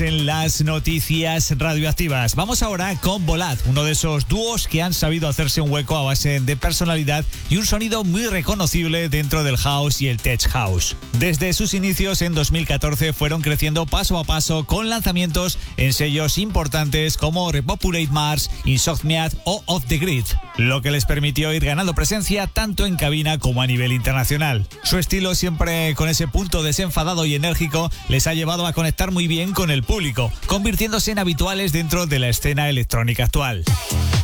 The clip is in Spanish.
En las noticias radioactivas. Vamos ahora con Volad, uno de esos dúos que han sabido hacerse un hueco a base de personalidad y un sonido muy reconocible dentro del house y el tech house. Desde sus inicios en 2014 fueron creciendo paso a paso con lanzamientos en sellos importantes como Repopulate Mars, Insomniac o Off the Grid, lo que les permitió ir ganando presencia tanto en cabina como a nivel internacional. Su estilo, siempre con ese punto desenfadado y enérgico, les ha llevado a conectar muy bien con el público, convirtiéndose en habituales dentro de la escena electrónica actual.